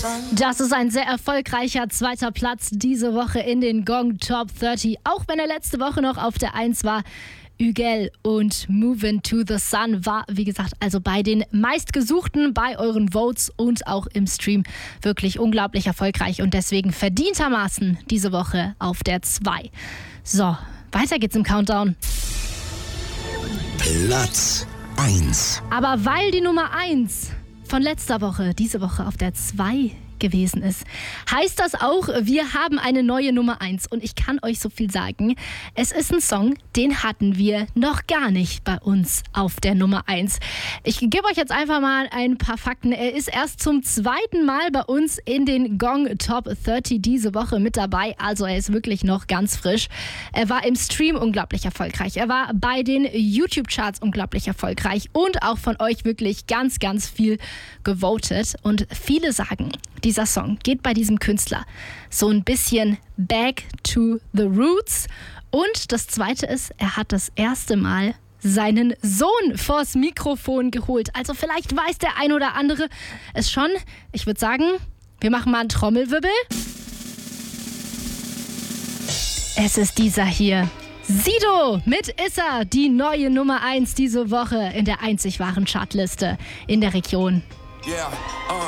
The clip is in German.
Das ist ein sehr erfolgreicher zweiter Platz diese Woche in den Gong Top 30, auch wenn er letzte Woche noch auf der 1 war. Ügel und Movin' to the Sun war, wie gesagt, also bei den meistgesuchten, bei euren Votes und auch im Stream wirklich unglaublich erfolgreich und deswegen verdientermaßen diese Woche auf der 2. So, weiter geht's im Countdown. Platz 1. Aber weil die Nummer 1 von letzter Woche diese Woche auf der 2 gewesen ist, heißt das auch, wir haben eine neue Nummer 1 und ich kann euch so viel sagen, es ist ein Song, den hatten wir noch gar nicht bei uns auf der Nummer 1. Ich gebe euch jetzt einfach mal ein paar Fakten. Er ist erst zum zweiten Mal bei uns in den Gong Top 30 diese Woche mit dabei, also er ist wirklich noch ganz frisch. Er war im Stream unglaublich erfolgreich, er war bei den YouTube-Charts unglaublich erfolgreich und auch von euch wirklich ganz, ganz viel gewotet und viele sagen, dieser Song geht bei diesem Künstler so ein bisschen back to the roots. Und das Zweite ist, er hat das erste Mal seinen Sohn vors Mikrofon geholt. Also vielleicht weiß der ein oder andere es schon. Ich würde sagen, wir machen mal einen Trommelwirbel. Es ist dieser hier. Sido mit Issa, die neue Nummer 1 diese Woche in der einzig wahren Chartliste in der Region. Yeah,